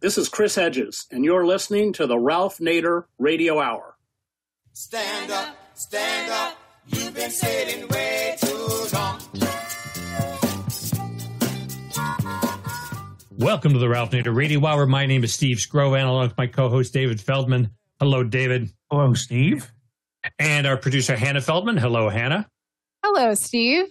This is Chris Hedges, and you're listening to the Ralph Nader Radio Hour. Stand up, you've been sailing way too long. Welcome to the Ralph Nader Radio Hour. My name is Steve Skrovan, along with my co-host David Feldman. Hello, David. Hello, Steve. And our producer, Hannah Feldman. Hello, Hannah. Hello, Steve.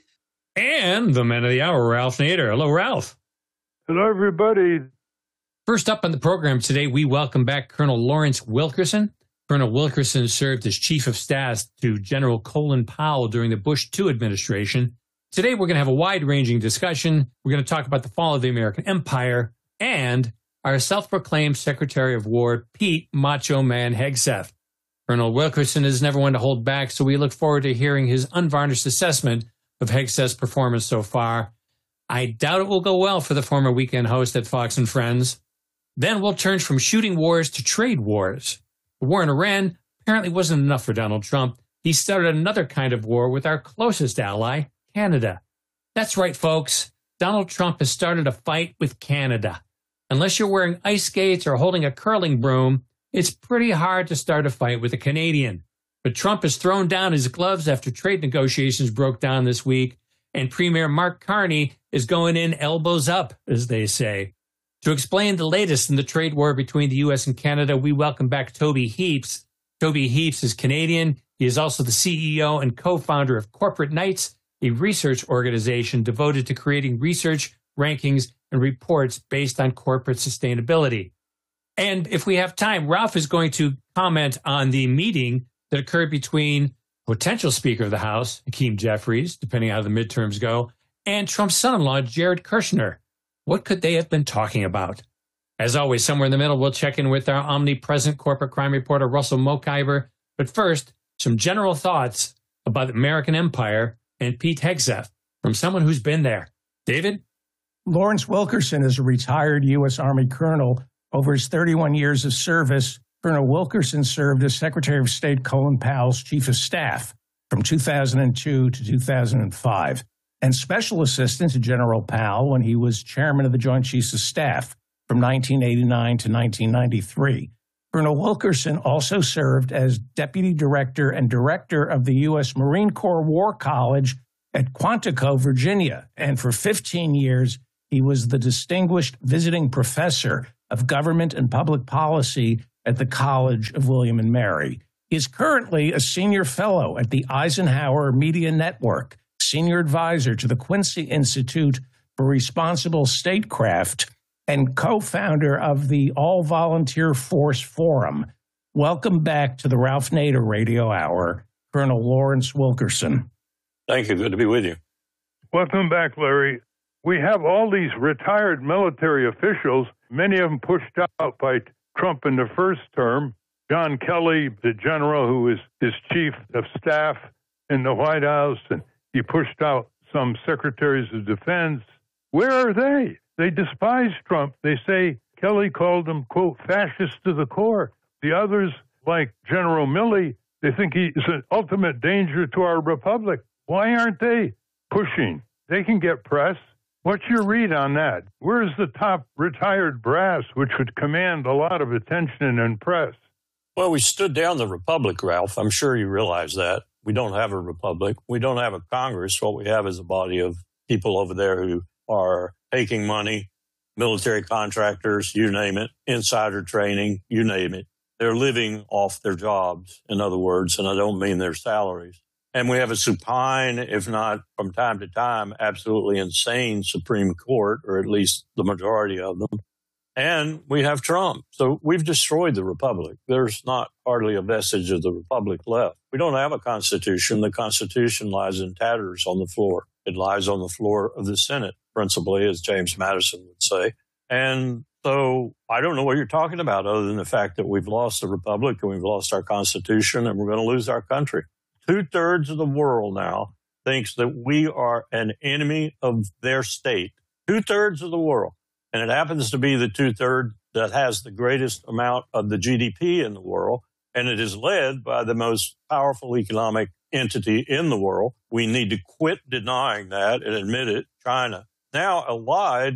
And the man of the hour, Ralph Nader. Hello, Ralph. Hello, everybody. First up on the program today, we welcome back Colonel Lawrence Wilkerson. Colonel Wilkerson served as Chief of Staff to General Colin Powell during the Bush II administration. Today, we're going to have a wide-ranging discussion. We're going to talk about the fall of the American Empire and our self-proclaimed Secretary of War, Pete Macho Man Hegseth. Colonel Wilkerson is never one to hold back, so we look forward to hearing his unvarnished assessment of Hegseth's performance so far. I doubt it will go well for the former weekend host at Fox and Friends. Then we'll turn from shooting wars to trade wars. The war in Iran apparently wasn't enough for Donald Trump. He started another kind of war with our closest ally, Canada. That's right, folks. Donald Trump has started a fight with Canada. Unless you're wearing ice skates or holding a curling broom, it's pretty hard to start a fight with a Canadian. But Trump has thrown down his gloves after trade negotiations broke down this week, and Premier Mark Carney is going in elbows up, as they say. To explain the latest in the trade war between the U.S. and Canada, we welcome back Toby Heaps. Toby Heaps is Canadian. He is also the CEO and co-founder of Corporate Knights, a research organization devoted to creating research, rankings, and reports based on corporate sustainability. And if we have time, Ralph is going to comment on the meeting that occurred between potential Speaker of the House, Hakeem Jeffries, depending on how the midterms go, and Trump's son-in-law, Jared Kushner. What could they have been talking about? As always, somewhere in the middle, we'll check in with our omnipresent corporate crime reporter, Russell Mokhiber. But first, some general thoughts about the American Empire and Pete Hegseth from someone who's been there. David? Lawrence Wilkerson is a retired U.S. Army colonel. Over his 31 years of service, Colonel Wilkerson served as Secretary of State Colin Powell's Chief of Staff from 2002 to 2005. And Special Assistant to General Powell when he was Chairman of the Joint Chiefs of Staff from 1989 to 1993. Colonel Wilkerson also served as Deputy Director and Director of the U.S. Marine Corps War College at Quantico, Virginia. And for 15 years, he was the Distinguished Visiting Professor of Government and Public Policy at the College of William and Mary. He is currently a Senior Fellow at the Eisenhower Media Network, Senior Advisor to the Quincy Institute for Responsible Statecraft, and co-founder of the All-Volunteer Force Forum. Welcome back to the Ralph Nader Radio Hour, Colonel Lawrence Wilkerson. Thank you. Good to be with you. Welcome back, Larry. We have all these retired military officials, many of them pushed out by Trump in the first term. John Kelly, the general who was his chief of staff in the White House, and he pushed out some secretaries of defense. Where are they? They despise Trump. They say Kelly called him, quote, fascist to the core. The others, like General Milley, they think he's an ultimate danger to our republic. Why aren't they pushing? They can get press. What's your read on that? Where's the top retired brass, which would command a lot of attention and press? Well, we stood down the republic, Ralph. I'm sure you realize that. We don't have a republic. We don't have a Congress. What we have is a body of people over there who are taking money, military contractors, you name it, insider training, you name it. They're living off their jobs, in other words, and I don't mean their salaries. And we have a supine, if not from time to time, absolutely insane Supreme Court, or at least the majority of them. And we have Trump. So we've destroyed the republic. There's not hardly a vestige of the republic left. We don't have a constitution. The Constitution lies in tatters on the floor. It lies on the floor of the Senate, principally, as James Madison would say. And so I don't know what you're talking about other than the fact that we've lost the republic and we've lost our Constitution and we're going to lose our country. 2/3 of the world now thinks that we are an enemy of their state. 2/3 of the world. And it happens to be the 2/3 that has the greatest amount of the GDP in the world. And it is led by the most powerful economic entity in the world. We need to quit denying that and admit it, China. Now allied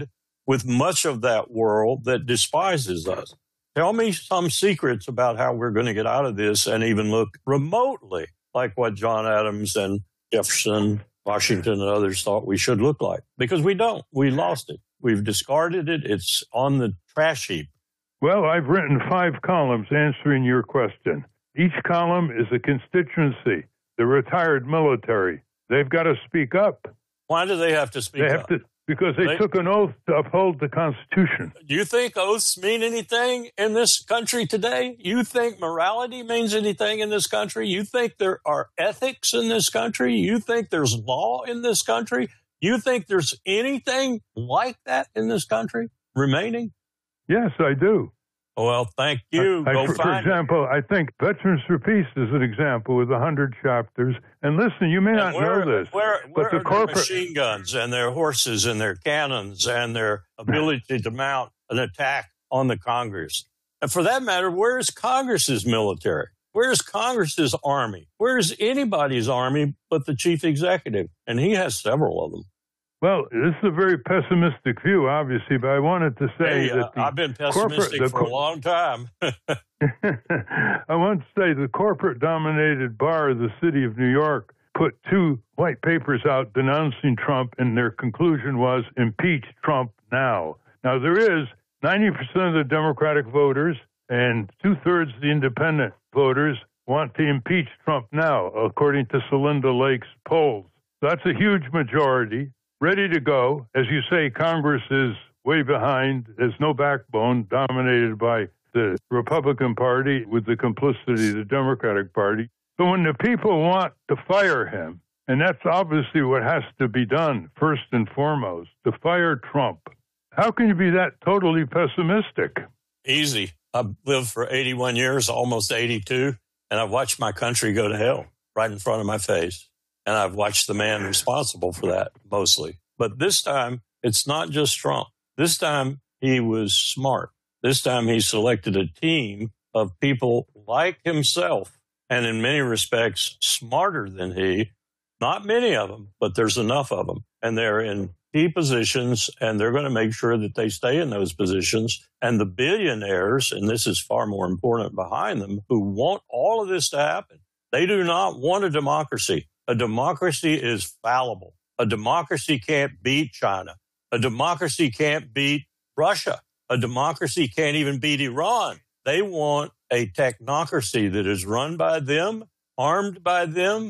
with much of that world that despises us. Tell me some secrets about how we're going to get out of this and even look remotely like what John Adams and Jefferson, Washington, and others thought we should look like. Because we don't. We lost it. We've discarded it. It's on the trash heap. Well, I've written 5 columns answering your question. Each column is a constituency, the retired military. They've got to speak up. Why do they have to speak up? Because they took an oath to uphold the Constitution. Do you think oaths mean anything in this country today? You think morality means anything in this country? You think there are ethics in this country? You think there's law in this country? You think there's anything like that in this country remaining? Yes, I do. Well, thank you. For example, I think Veterans for Peace is an example with 100 chapters. And listen, you may not know this, but the corporate machine guns and their horses and their cannons and their ability to mount an attack on the Congress. And for that matter, where's Congress's military? Where's Congress's army? Where's anybody's army but the chief executive? And he has several of them. Well, this is a very pessimistic view, obviously, but I wanted to say that I've been pessimistic for a long time. I want to say the corporate-dominated bar of the city of New York put 2 white papers out denouncing Trump, and their conclusion was, impeach Trump now. Now, there is 90% of the Democratic voters and 2/3 of the independent voters want to impeach Trump now, according to Celinda Lake's polls. That's a huge majority. Ready to go. As you say, Congress is way behind. There's no backbone, dominated by the Republican Party with the complicity of the Democratic Party. So when the people want to fire him, and that's obviously what has to be done first and foremost, to fire Trump, how can you be that totally pessimistic? Easy. I've lived for 81 years, almost 82, and I've watched my country go to hell right in front of my face. And I've watched the man responsible for that mostly. But this time, it's not just Trump. This time, he was smart. This time, he selected a team of people like himself, and in many respects, smarter than he. Not many of them, but there's enough of them. And they're in key positions, and they're going to make sure that they stay in those positions. And the billionaires, and this is far more important behind them, who want all of this to happen, they do not want a democracy. A democracy is fallible. A democracy can't beat China. A democracy can't beat Russia. A democracy can't even beat Iran. They want a technocracy that is run by them, armed by them,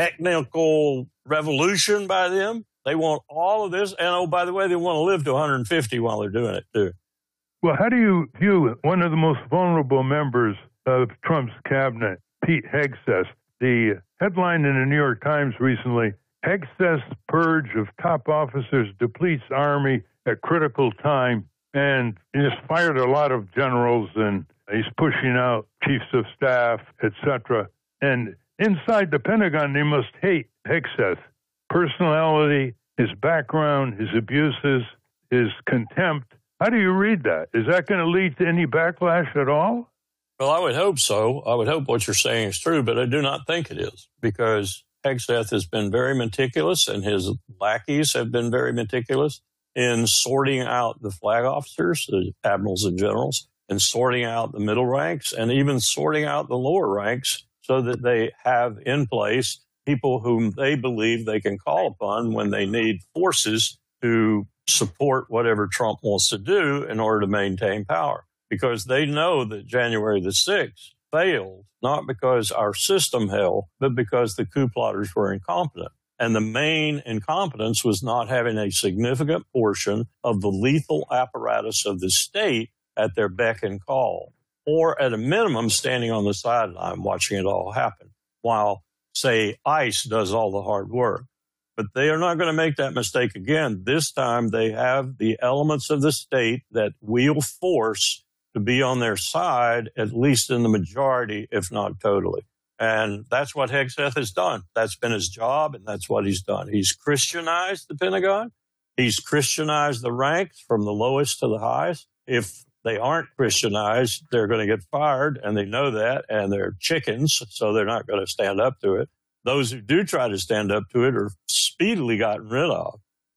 technical revolution by them. They want all of this. And, oh, by the way, they want to live to 150 while they're doing it, too. Well, how do you view one of the most vulnerable members of Trump's cabinet, Pete Hegseth? The headline in the New York Times recently, Hegseth's purge of top officers depletes Army at critical time. And he just fired a lot of generals, and he's pushing out chiefs of staff, etc. And inside the Pentagon, they must hate Hegseth. Personality, his background, his abuses, his contempt. How do you read that? Is that going to lead to any backlash at all? Well, I would hope so. I would hope what you're saying is true, but I do not think it is, because Hegseth has been very meticulous, and his lackeys have been very meticulous in sorting out the flag officers, the admirals and generals, and sorting out the middle ranks, and even sorting out the lower ranks so that they have in place people whom they believe they can call upon when they need forces to support whatever Trump wants to do in order to maintain power. Because they know that January the 6th failed, not because our system held, but because the coup plotters were incompetent. And the main incompetence was not having a significant portion of the lethal apparatus of the state at their beck and call, or at a minimum standing on the sideline watching it all happen, while, say, ICE does all the hard work. But they are not going to make that mistake again. This time they have the elements of the state that wield force to be on their side, at least in the majority, if not totally. And that's what Hegseth has done. That's been his job, and that's what he's done. He's Christianized the Pentagon. He's Christianized the ranks from the lowest to the highest. If they aren't Christianized, they're going to get fired, and they know that, and they're chickens, so they're not going to stand up to it. Those who do try to stand up to it are speedily gotten rid of.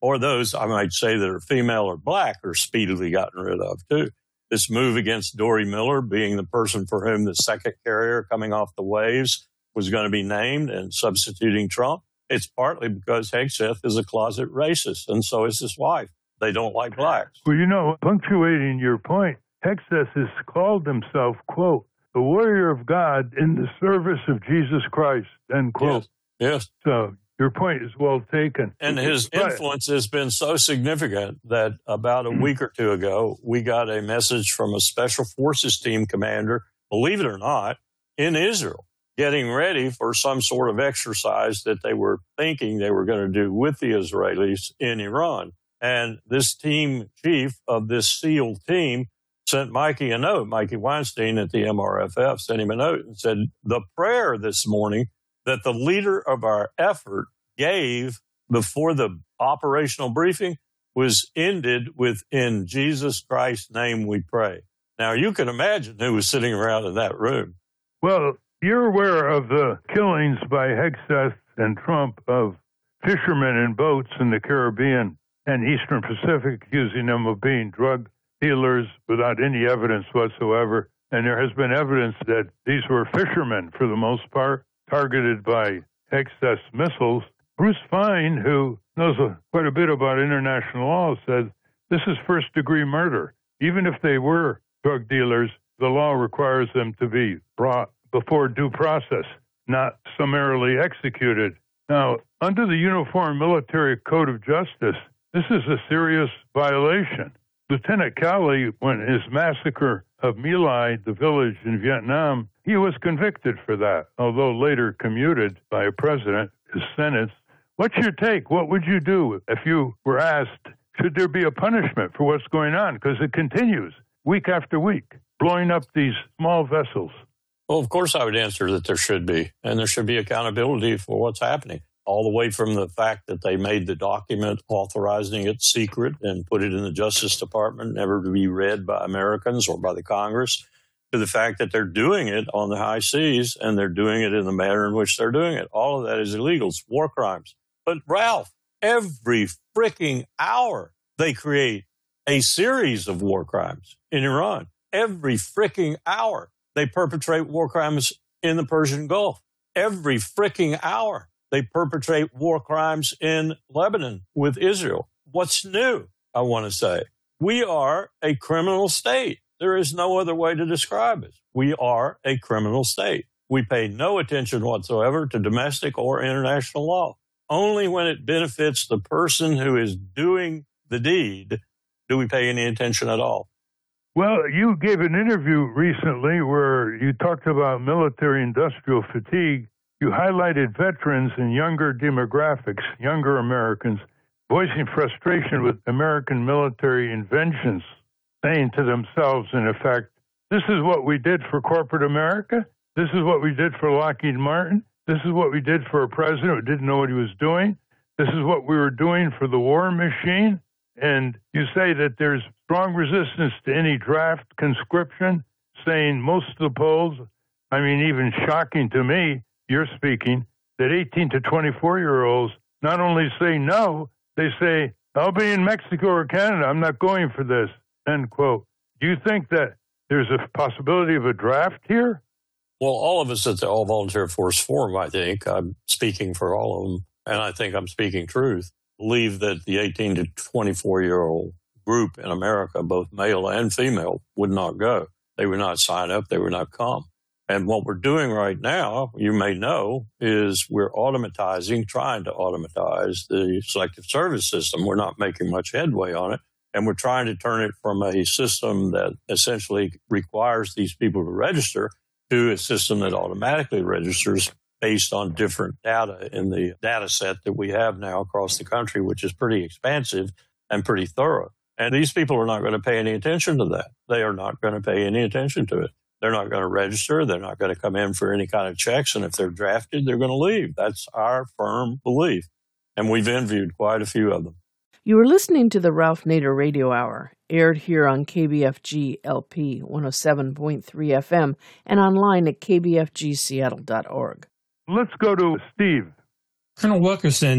or those, I might say, that are female or black are speedily gotten rid of, too. This move against Dory Miller being the person for whom the second carrier coming off the waves was going to be named and substituting Trump, it's partly because Hegseth is a closet racist, and so is his wife. They don't like blacks. Well, punctuating your point, Hegseth has called himself, quote, the warrior of God in the service of Jesus Christ, end quote. Yes. So your point is well taken. And his influence has been so significant that about a week or two ago, we got a message from a special forces team commander, believe it or not, in Israel, getting ready for some sort of exercise that they were thinking they were going to do with the Israelis in Iran. And this team chief of this SEAL team sent Mikey a note. Mikey Weinstein at the MRFF sent him a note and said, the prayer this morning that the leader of our effort gave before the operational briefing was ended with, in Jesus Christ's name we pray. Now, you can imagine who was sitting around in that room. Well, you're aware of the killings by Hegseth and Trump of fishermen in boats in the Caribbean and Eastern Pacific, accusing them of being drug dealers without any evidence whatsoever. And there has been evidence that these were fishermen, for the most part, targeted by Hegseth's missiles. Bruce Fein, who knows quite a bit about international law, said this is first-degree murder. Even if they were drug dealers, the law requires them to be brought before due process, not summarily executed. Now, under the Uniform Military Code of Justice, this is a serious violation. Lieutenant Cowley, when his massacre of My Lai, the village in Vietnam, he was convicted for that, although later commuted by a president, his sentence. What's your take? What would you do if you were asked, should there be a punishment for what's going on? Because it continues week after week, blowing up these small vessels. Well, of course I would answer that there should be, and there should be accountability for what's happening. All the way from the fact that they made the document authorizing it secret and put it in the Justice Department, never to be read by Americans or by the Congress, to the fact that they're doing it on the high seas and they're doing it in the manner in which they're doing it. All of that is illegal. It's war crimes. But, Ralph, every freaking hour they create a series of war crimes in Iran. Every freaking hour they perpetrate war crimes in the Persian Gulf. Every freaking hour they perpetrate war crimes in Lebanon with Israel. What's new, I want to say? We are a criminal state. There is no other way to describe it. We are a criminal state. We pay no attention whatsoever to domestic or international law. Only when it benefits the person who is doing the deed do we pay any attention at all. Well, you gave an interview recently where you talked about military-industrial fatigue. You highlighted veterans and younger demographics, younger Americans, voicing frustration with American military inventions, saying to themselves, in effect, this is what we did for corporate America. This is what we did for Lockheed Martin. This is what we did for a president who didn't know what he was doing. This is what we were doing for the war machine. And you say that there's strong resistance to any draft conscription, saying most of the polls, I mean, even shocking to me, you're speaking, that 18 to 24-year-olds not only say no, they say, I'll be in Mexico or Canada. I'm not going for this, end quote. Do you think that there's a possibility of a draft here? Well, all of us at the All Volunteer Force Forum, I think, I'm speaking for all of them, and I think I'm speaking truth, believe that the 18 to 24-year-old group in America, both male and female, would not go. They would not sign up. They would not come. And what we're doing right now, you may know, is we're trying to automatize the Selective Service system. We're not making much headway on it. And we're trying to turn it from a system that essentially requires these people to register to a system that automatically registers based on different data in the data set that we have now across the country, which is pretty expansive and pretty thorough. And these people are not going to pay any attention to that. They are not going to pay any attention to it. They're not going to register. They're not going to come in for any kind of checks. And if they're drafted, they're going to leave. That's our firm belief. And we've interviewed quite a few of them. You are listening to the Ralph Nader Radio Hour, aired here on KBFG LP 107.3 FM and online at kbfgseattle.org. Let's go to Steve. Colonel Wilkerson,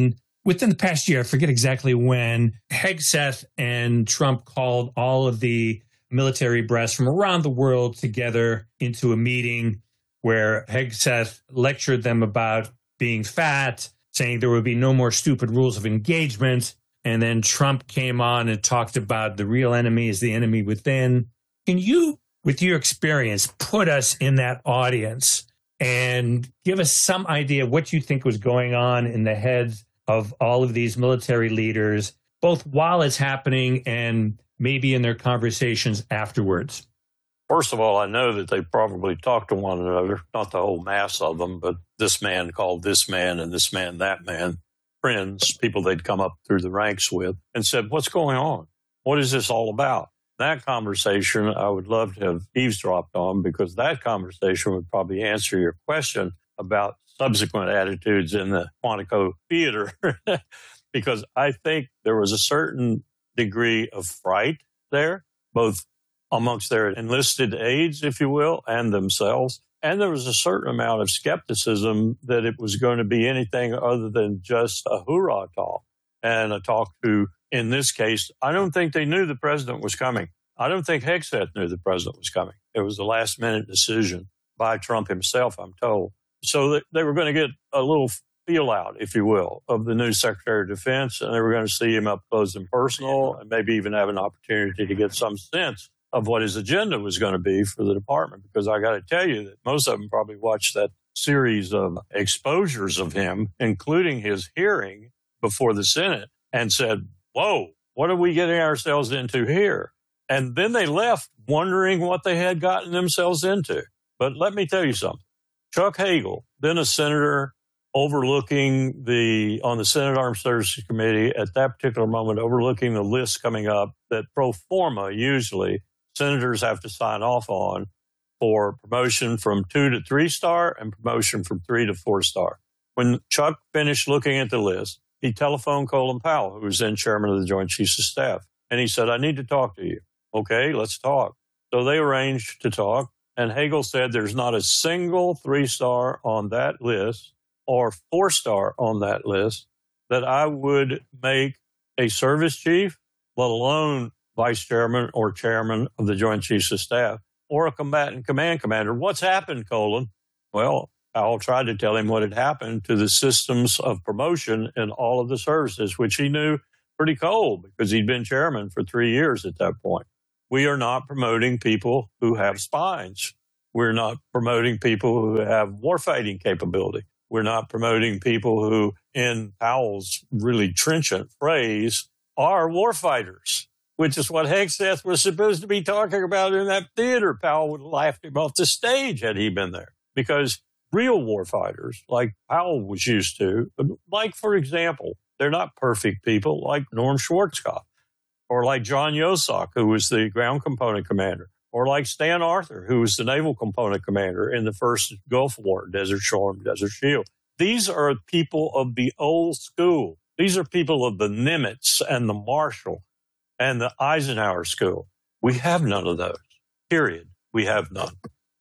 within the past year, I forget exactly when, Hegseth and Trump called all of the military brass from around the world together into a meeting where Hegseth lectured them about being fat, saying there would be no more stupid rules of engagement. And then Trump came on and talked about the real enemy is the enemy within. Can you, with your experience, put us in that audience and give us some idea of what you think was going on in the heads of all of these military leaders, both while it's happening and maybe in their conversations afterwards? First of all, I know that they probably talked to one another, not the whole mass of them, but this man called this man and this man, that man, friends, people they'd come up through the ranks with, and said, what's going on? What is this all about? That conversation I would love to have eavesdropped on, because that conversation would probably answer your question about subsequent attitudes in the Quantico theater, because I think there was a certain degree of fright there, both amongst their enlisted aides, if you will, and themselves. And there was a certain amount of skepticism that it was going to be anything other than just a hoorah talk, and a talk to, in this case, I don't think they knew the president was coming. I don't think Hegseth knew the president was coming. It was a last-minute decision by Trump himself, I'm told. So they were going to get a little feel out, if you will, of the new Secretary of Defense, and they were going to see him up close and personal, and maybe even have an opportunity to get some sense of what his agenda was going to be for the department. Because I got to tell you that most of them probably watched that series of exposures of him, including his hearing before the Senate, and said, whoa, what are we getting ourselves into here? And then they left wondering what they had gotten themselves into. But let me tell you something. Chuck Hagel, then a senator overlooking on the Senate Armed Services Committee at that particular moment, overlooking the list coming up that pro forma usually senators have to sign off on for promotion from 2 to 3-star and promotion from 3 to 4-star. When Chuck finished looking at the list, he telephoned Colin Powell, who was then chairman of the Joint Chiefs of Staff, and he said, I need to talk to you. Okay, let's talk. So they arranged to talk, and Hagel said there's not a single 3-star on that list or 4-star on that list that I would make a service chief, let alone vice chairman or chairman of the Joint Chiefs of Staff, or a combatant command commander. What's happened, Colin? Well, Powell tried to tell him what had happened to the systems of promotion in all of the services, which he knew pretty cold because he'd been chairman for 3 years at that point. We are not promoting people who have spines. We're not promoting people who have warfighting capability. We're not promoting people who, in Powell's really trenchant phrase, are warfighters, which is what Hegseth was supposed to be talking about in that theater. Powell would have laughed him off the stage had he been there, because real warfighters, like Powell was used to, like, for example, they're not perfect people like Norm Schwarzkopf, or like John Yosak, who was the ground component commander, or like Stan Arthur, who was the naval component commander in the first Gulf War, Desert Storm, Desert Shield. These are people of the old school. These are people of the Nimitz and the Marshall and the Eisenhower school. We have none of those, period. We have none.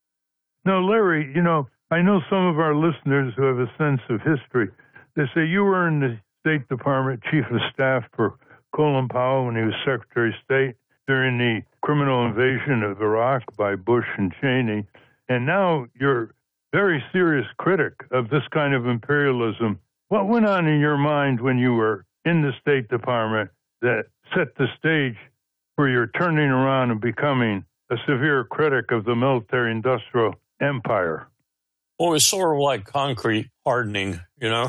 No, Larry, I know some of our listeners who have a sense of history. They say you were in the State Department Chief of Staff for Colin Powell when he was Secretary of State during the criminal invasion of Iraq by Bush and Cheney. And now you're a very serious critic of this kind of imperialism. What went on in your mind when you were in the State Department that set the stage for your turning around and becoming a severe critic of the military-industrial empire? Well, it was sort of like concrete hardening,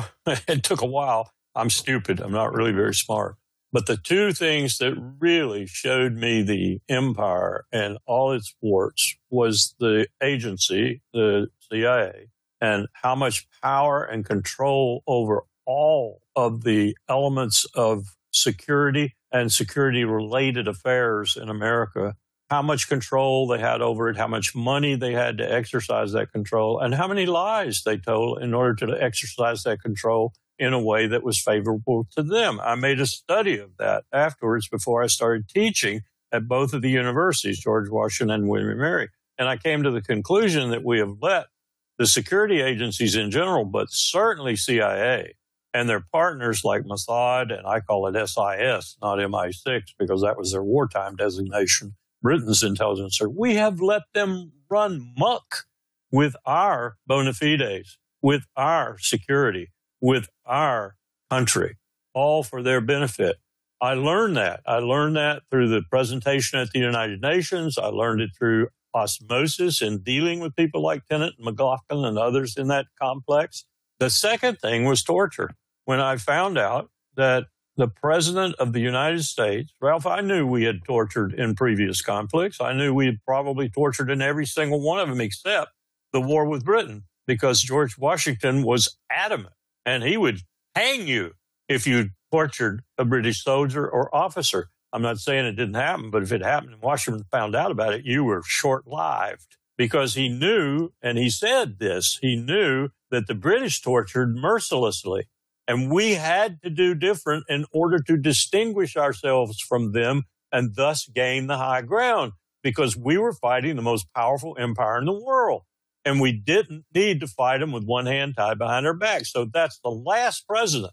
It took a while. I'm stupid. I'm not really very smart. But the two things that really showed me the empire and all its warts was the agency, the CIA, and how much power and control over all of the elements of security and security-related affairs in America, how much control they had over it, how much money they had to exercise that control, and how many lies they told in order to exercise that control in a way that was favorable to them. I made a study of that afterwards before I started teaching at both of the universities, George Washington and William & Mary. And I came to the conclusion that we have let the security agencies in general, but certainly CIA, And their partners like Mossad, and I call it SIS, not MI6, because that was their wartime designation, Britain's intelligence service, we have let them run muck with our bona fides, with our security, with our country, all for their benefit. I learned that. I learned that through the presentation at the United Nations. I learned it through osmosis in dealing with people like Tenet and McLaughlin and others in that complex. The second thing was torture. When I found out that the President of the United States, Ralph, I knew we had tortured in previous conflicts. I knew we had probably tortured in every single one of them except the war with Britain, because George Washington was adamant, and he would hang you if you tortured a British soldier or officer. I'm not saying it didn't happen, but if it happened and Washington found out about it, you were short-lived, because he knew, and he said this, he knew that the British tortured mercilessly. And we had to do different in order to distinguish ourselves from them and thus gain the high ground, because we were fighting the most powerful empire in the world. And we didn't need to fight them with one hand tied behind our back. So that's the last president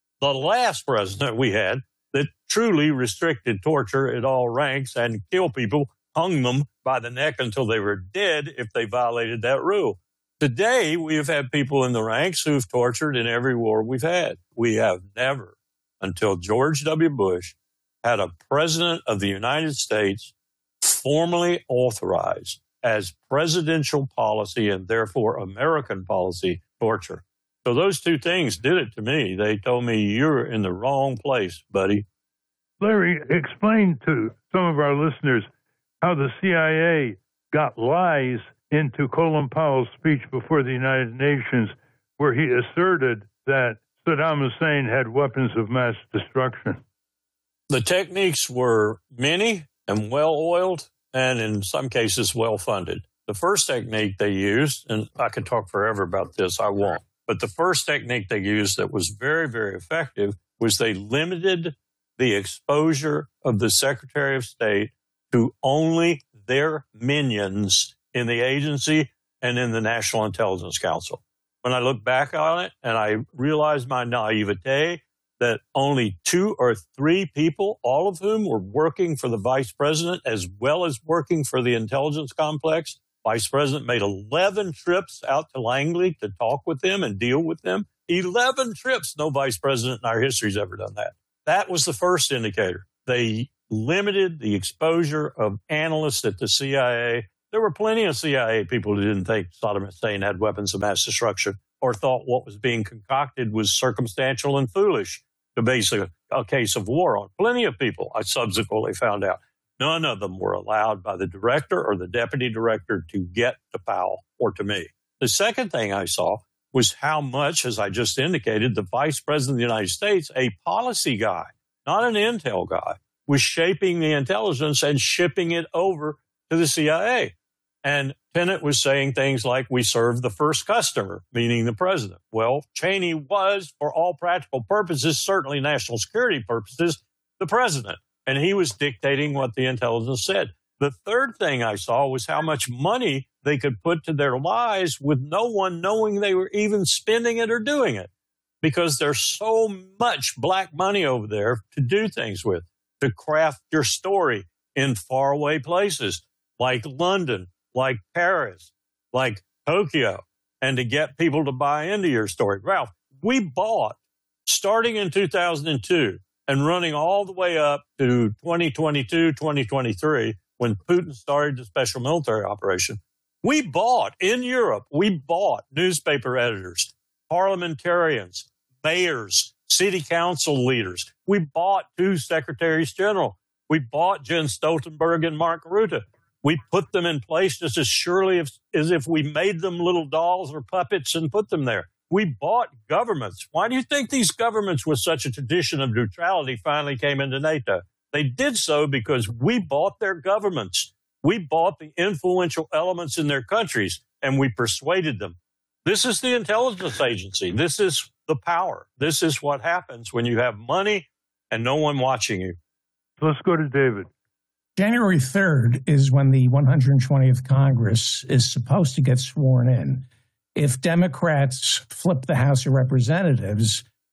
we had that truly restricted torture at all ranks and killed people, hung them by the neck until they were dead if they violated that rule. Today, we have had people in the ranks who've tortured in every war we've had. We have never, until George W. Bush, had a president of the United States formally authorized as presidential policy and therefore American policy torture. So those two things did it to me. They told me, you're in the wrong place, buddy. Larry, explain to some of our listeners how the CIA got lies into Colin Powell's speech before the United Nations, where he asserted that Saddam Hussein had weapons of mass destruction. The techniques were many and well-oiled, and in some cases well-funded. The first technique they used, and I could talk forever about this, I won't, but the first technique they used that was very, very effective was they limited the exposure of the Secretary of State to only their minions in the agency and in the National Intelligence Council. When I look back on it and I realize my naivete that only 2 or 3 people, all of whom were working for the vice president as well as working for the intelligence complex, vice president made 11 trips out to Langley to talk with them and deal with them. 11 trips. No vice president in our history has ever done that. That was the first indicator. They limited the exposure of analysts at the CIA. There were plenty of CIA people who didn't think Saddam Hussein had weapons of mass destruction or thought what was being concocted was circumstantial and foolish to base a case of war on. Plenty of people, I subsequently found out. None of them were allowed by the director or the deputy director to get to Powell or to me. The second thing I saw was how much, as I just indicated, the vice president of the United States, a policy guy, not an intel guy, was shaping the intelligence and shipping it over to the CIA. And Tenet was saying things like, we serve the first customer, meaning the president. Well, Cheney was, for all practical purposes, certainly national security purposes, the president. And he was dictating what the intelligence said. The third thing I saw was how much money they could put to their lies with no one knowing they were even spending it or doing it. Because there's so much black money over there to do things with, to craft your story in faraway places like London, like Paris, like Tokyo, and to get people to buy into your story. Ralph, we bought, starting in 2002 and running all the way up to 2022, 2023, when Putin started the special military operation, we bought, in Europe, we bought newspaper editors, parliamentarians, mayors, city council leaders. We bought 2 secretaries general. We bought Jens Stoltenberg and Mark Rutte. We put them in place just as surely as if we made them little dolls or puppets and put them there. We bought governments. Why do you think these governments with such a tradition of neutrality finally came into NATO? They did so because we bought their governments. We bought the influential elements in their countries, and we persuaded them. This is the intelligence agency. This is the power. This is what happens when you have money and no one watching you. Let's go to David. January 3rd is when the 120th Congress is supposed to get sworn in. If Democrats flip the House of Representatives,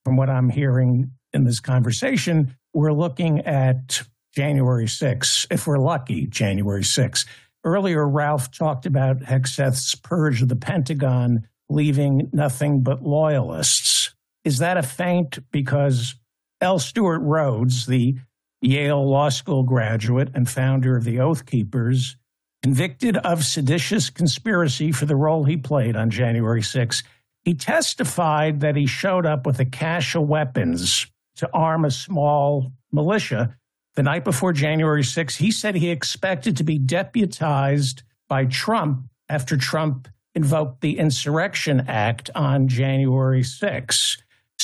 from what I'm hearing in this conversation, we're looking at January 6th, if we're lucky, January 6th. Earlier, Ralph talked about Hegseth's purge of the Pentagon, leaving nothing but loyalists. Is that a feint? Because L. Stewart Rhodes, the Yale Law School graduate and founder of the Oath Keepers, convicted of seditious conspiracy for the role he played on January 6th, he testified that he showed up with a cache of weapons to arm a small militia. The night before January 6th, he said he expected to be deputized by Trump after Trump invoked the Insurrection Act on January 6th.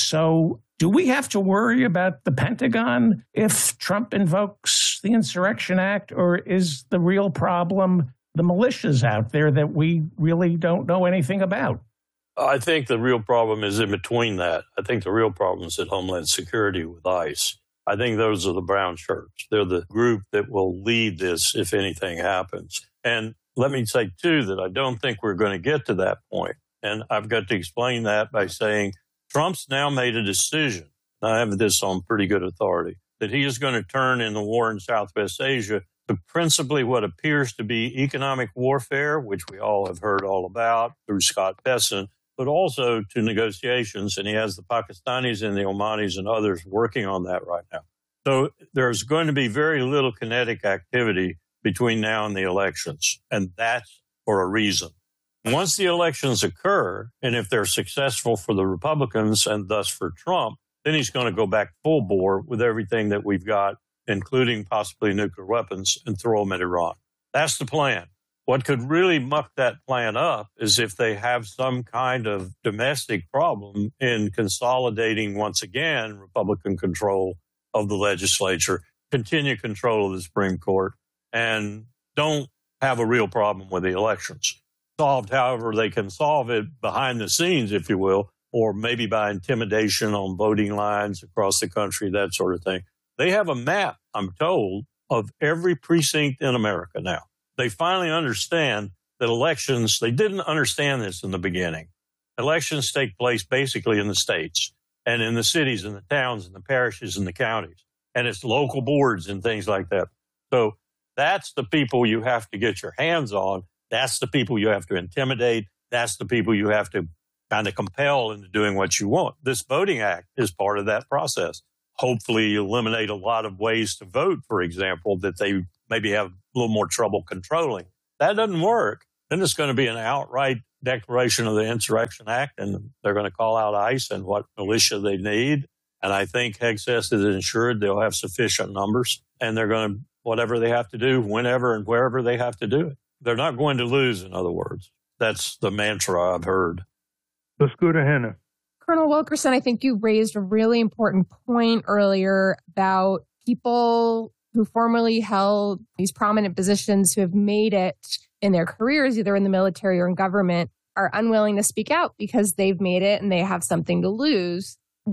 So do we have to worry about the Pentagon if Trump invokes the Insurrection Act, or is the real problem the militias out there that we really don't know anything about? I think the real problem is in between that. I think the real problem is at Homeland Security with ICE. I think those are the brown shirts. They're the group that will lead this if anything happens. And let me say, too, that I don't think we're going to get to that point. And I've got to explain that by saying Trump's now made a decision, and I have this on pretty good authority, that he is going to turn in the war in Southwest Asia to principally what appears to be economic warfare, which we all have heard all about through Scott Bessent, but also to negotiations. And he has the Pakistanis and the Omanis and others working on that right now. So there's going to be very little kinetic activity between now and the elections. And that's for a reason. Once the elections occur, and if they're successful for the Republicans and thus for Trump, then he's going to go back full bore with everything that we've got, including possibly nuclear weapons, and throw them at Iran. That's the plan. What could really muck that plan up is if they have some kind of domestic problem in consolidating, once again, Republican control of the legislature, continue control of the Supreme Court, and don't have a real problem with the elections. Solved however they can solve it behind the scenes, if you will, or maybe by intimidation on voting lines across the country, that sort of thing. They have a map, I'm told, of every precinct in America now. They finally understand that elections, they didn't understand this in the beginning. Elections take place basically in the states and in the cities and the towns and the parishes and the counties. And it's local boards and things like that. So that's the people you have to get your hands on. That's the people you have to intimidate. That's the people you have to kind of compel into doing what you want. This Voting Act is part of that process. Hopefully eliminate a lot of ways to vote, for example, that they maybe have a little more trouble controlling. That doesn't work. Then it's going to be an outright declaration of the Insurrection Act, and they're going to call out ICE and what militia they need. And I think Hegseth is ensured they'll have sufficient numbers, and they're going to, whatever they have to do, whenever and wherever they have to do it. They're not going to lose, in other words. That's the mantra I've heard. Let's go to Hannah. Colonel Wilkerson, I think you raised a really important point earlier about people who formerly held these prominent positions who have made it in their careers, either in the military or in government, are unwilling to speak out because they've made it and they have something to lose.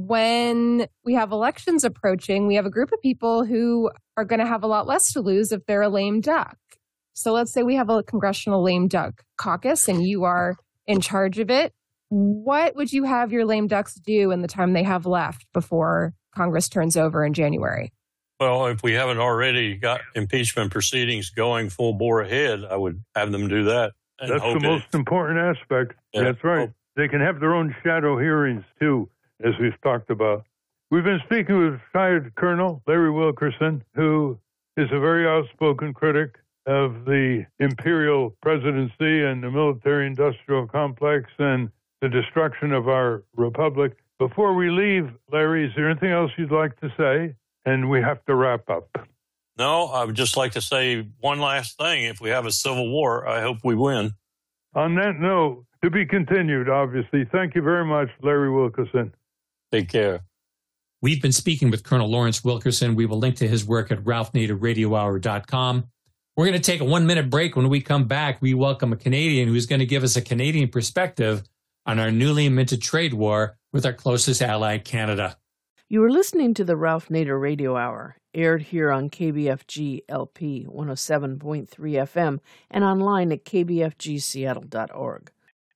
When we have elections approaching, we have a group of people who are going to have a lot less to lose if they're a lame duck. So let's say we have a congressional lame duck caucus and you are in charge of it. What would you have your lame ducks do in the time they have left before Congress turns over in January? Well, if we haven't already got impeachment proceedings going full bore ahead, I would have them do that. That's the most important aspect. Yeah. That's right. They can have their own shadow hearings, too, as we've talked about. We've been speaking with retired Colonel Larry Wilkerson, who is a very outspoken critic of the imperial presidency and the military-industrial complex and the destruction of our republic. Before we leave, Larry, is there anything else you'd like to say? And we have to wrap up. No, I would just like to say one last thing. If we have a civil war, I hope we win. On that note, to be continued, obviously. Thank you very much, Larry Wilkerson. Take care. We've been speaking with Colonel Lawrence Wilkerson. We will link to his work at RalphNaderRadioHour.com. We're going to take a 1-minute break. When we come back, we welcome a Canadian who's going to give us a Canadian perspective on our newly minted trade war with our closest ally, Canada. You are listening to the Ralph Nader Radio Hour, aired here on KBFG LP 107.3 FM and online at kbfgseattle.org.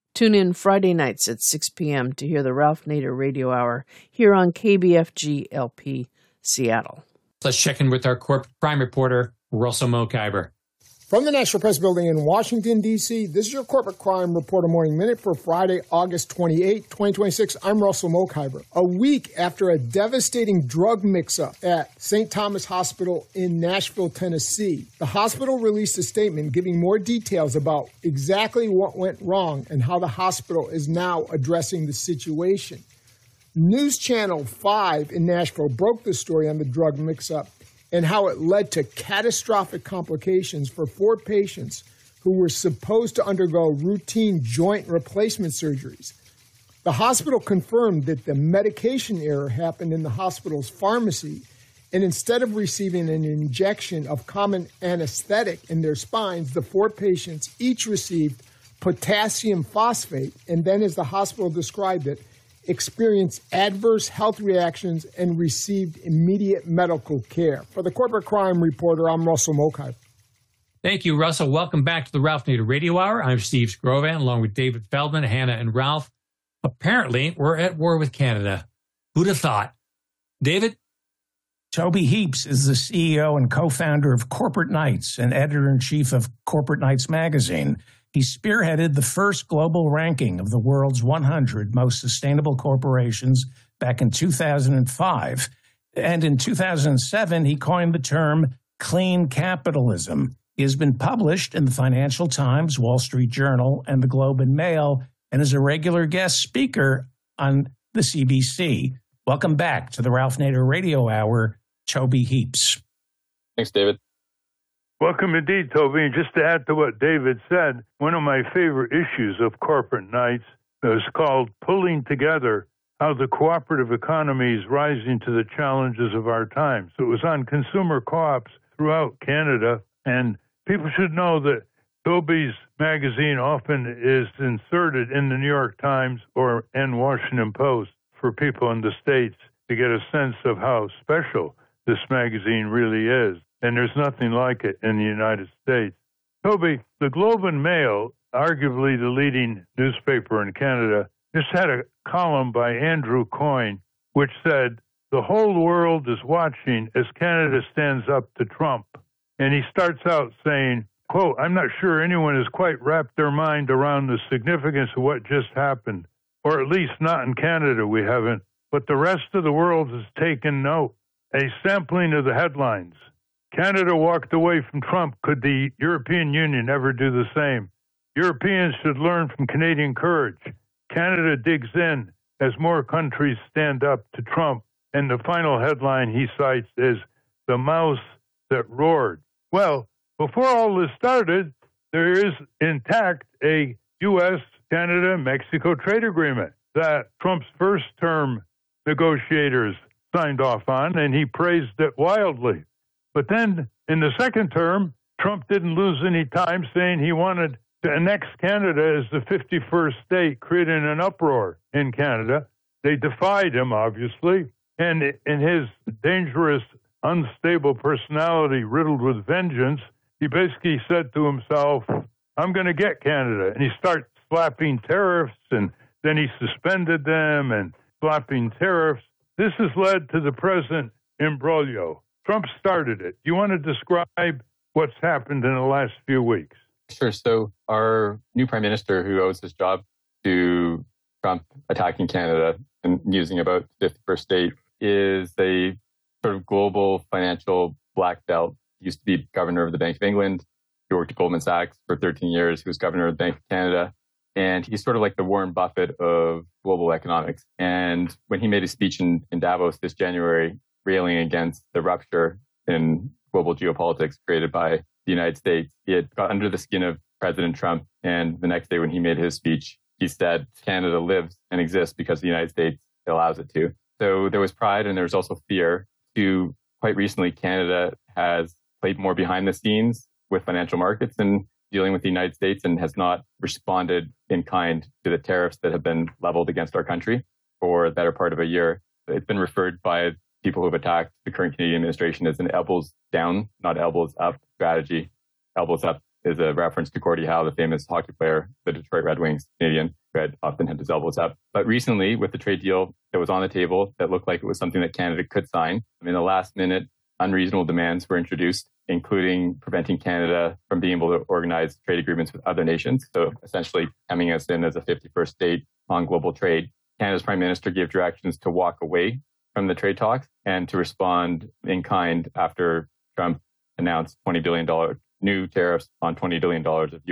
Tune in Friday nights at 6 p.m. to hear the Ralph Nader Radio Hour here on KBFG LP Seattle. Let's check in with our corporate crime reporter, Russell Mokhiber. From the National Press Building in Washington, D.C., this is your Corporate Crime Reporter Morning Minute for Friday, August 28, 2026. I'm Russell Mokhiber. A week after a devastating drug mix-up at St. Thomas Hospital in Nashville, Tennessee, the hospital released a statement giving more details about exactly what went wrong and how the hospital is now addressing the situation. News Channel 5 in Nashville broke the story on the drug mix-up and how it led to catastrophic complications for 4 patients who were supposed to undergo routine joint replacement surgeries. The hospital confirmed that the medication error happened in the hospital's pharmacy, and instead of receiving an injection of common anesthetic in their spines, the 4 patients each received potassium phosphate, and then, as the hospital described it, experienced adverse health reactions and received immediate medical care. For the Corporate Crime Reporter, I'm Russell Mokhiber. Thank you, Russell. Welcome back to the Ralph Nader Radio Hour. I'm Steve Skrovan, along with David Feldman, Hannah, and Ralph. Apparently, we're at war with Canada. Who'd have thought? David? Toby Heaps is the CEO and co-founder of Corporate Knights and editor-in-chief of Corporate Knights magazine. He spearheaded the first global ranking of the world's 100 most sustainable corporations back in 2005. And in 2007, he coined the term clean capitalism. He has been published in the Financial Times, Wall Street Journal, and the Globe and Mail, and is a regular guest speaker on the CBC. Welcome back to the Ralph Nader Radio Hour, Toby Heaps. Thanks, David. Welcome indeed, Toby. And just to add to what David said, one of my favorite issues of Corporate Knights is called Pulling Together, How the Cooperative Economy is Rising to the Challenges of Our Times. So it was on consumer co-ops throughout Canada, and people should know that Toby's magazine often is inserted in the New York Times and Washington Post for people in the States to get a sense of how special this magazine really is. And there's nothing like it in the United States. Toby, the Globe and Mail, arguably the leading newspaper in Canada, just had a column by Andrew Coyne which said, "The whole world is watching as Canada stands up to Trump." And he starts out saying, quote, "I'm not sure anyone has quite wrapped their mind around the significance of what just happened, or at least not in Canada we haven't, but the rest of the world has taken note." A sampling of the headlines. Canada walked away from Trump. Could the European Union ever do the same? Europeans should learn from Canadian courage. Canada digs in as more countries stand up to Trump. And the final headline he cites is "The Mouse That Roared." Well, before all this started, there is intact a U.S., Canada, Mexico trade agreement that Trump's first term negotiators signed off on, and he praised it wildly. But then, in the second term, Trump didn't lose any time saying he wanted to annex Canada as the 51st state, creating an uproar in Canada. They defied him, obviously, and in his dangerous, unstable personality riddled with vengeance, he basically said to himself, "I'm going to get Canada." And he starts slapping tariffs, and then he suspended them and slapping tariffs. This has led to the present imbroglio. Trump started it. Do you want to describe what's happened in the last few weeks? Sure. So our new prime minister, who owes his job to Trump attacking Canada and using about 51st state, is a sort of global financial black belt. He used to be governor of the Bank of England. He worked at Goldman Sachs for 13 years. He was governor of the Bank of Canada. And he's sort of like the Warren Buffett of global economics. And when he made a speech in Davos this January, railing against the rupture in global geopolitics created by the United States, he had got under the skin of President Trump. And the next day when he made his speech, he said, Canada lives and exists because the United States allows it to. So there was pride and there was also fear. Quite recently, Canada has played more behind the scenes with financial markets and dealing with the United States and has not responded in kind to the tariffs that have been leveled against our country for the better part of a year. It's been referred by people who have attacked the current Canadian administration as an elbows down, not elbows up strategy. Elbows up is a reference to Gordie Howe, the famous hockey player, the Detroit Red Wings Canadian, who had often had his elbows up. But recently, with the trade deal that was on the table that looked like it was something that Canada could sign, in the last minute, unreasonable demands were introduced, including preventing Canada from being able to organize trade agreements with other nations. So essentially coming us in as a 51st state on global trade. Canada's Prime Minister gave directions to walk away from the trade talks and to respond in kind after Trump announced $20 billion new tariffs on $20 billion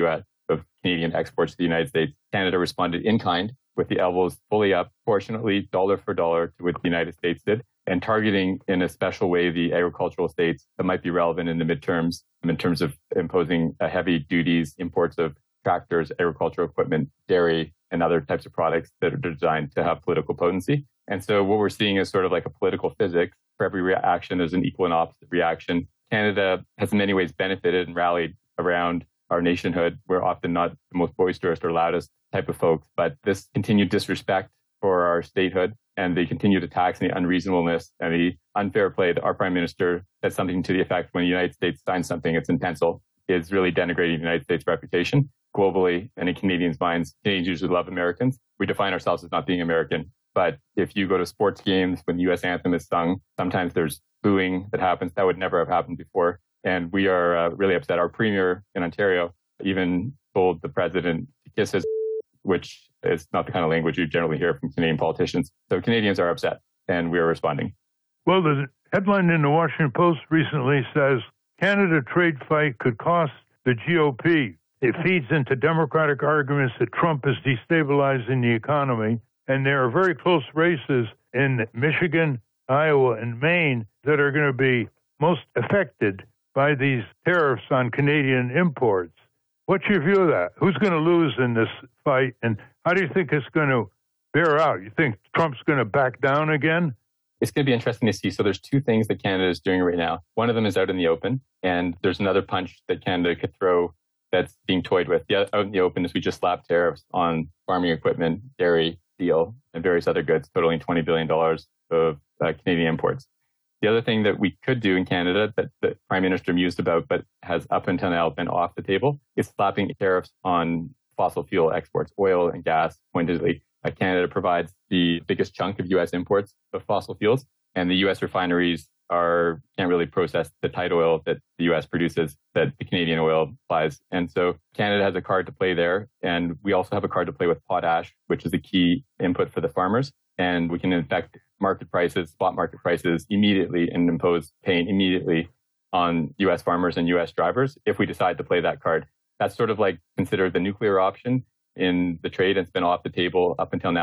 of Canadian exports to the United States. Canada responded in kind with the elbows fully up, proportionately dollar for dollar to what the United States did, and targeting in a special way the agricultural states that might be relevant in the midterms in terms of imposing heavy duties, imports of tractors, agricultural equipment, dairy, and other types of products that are designed to have political potency. And so what we're seeing is sort of like a political physics. For every reaction, there's an equal and opposite reaction. Canada has in many ways benefited and rallied around our nationhood. We're often not the most boisterous or loudest type of folks, but this continued disrespect for our statehood and the continued attacks and the unreasonableness and the unfair play that our Prime Minister said something to the effect when the United States signs something, it's in pencil, is really denigrating the United States' reputation globally and in Canadians' minds. Canadians usually love Americans. We define ourselves as not being American. But if you go to sports games when the U.S. anthem is sung, sometimes there's booing that happens. That would never have happened before. And we are really upset. Our premier in Ontario even told the president to kiss his, which is not the kind of language you generally hear from Canadian politicians. So Canadians are upset, and we are responding. Well, the headline in the Washington Post recently says, Canada trade fight could cost the GOP. It feeds into Democratic arguments that Trump is destabilizing the economy. And there are very close races in Michigan, Iowa, and Maine that are going to be most affected by these tariffs on Canadian imports. What's your view of that? Who's going to lose in this fight? And how do you think it's going to bear out? You think Trump's going to back down again? It's going to be interesting to see. So there's two things that Canada is doing right now. One of them is out in the open, and there's another punch that Canada could throw that's being toyed with. The out in the open is we just slapped tariffs on farming equipment, dairy, steel, and various other goods, totaling $20 billion of Canadian imports. The other thing that we could do in Canada that the Prime Minister mused about, but has up until now been off the table, is slapping tariffs on fossil fuel exports, oil and gas, pointedly. Canada provides the biggest chunk of U.S. imports of fossil fuels, and the U.S. refineries can't really process the tight oil that the U.S. produces that the Canadian oil buys. And so Canada has a card to play there. And we also have a card to play with potash, which is a key input for the farmers. And we can affect market prices, spot market prices immediately and impose pain immediately on U.S. farmers and U.S. drivers if we decide to play that card. That's sort of like considered the nuclear option in the trade. It's been off the table up until now.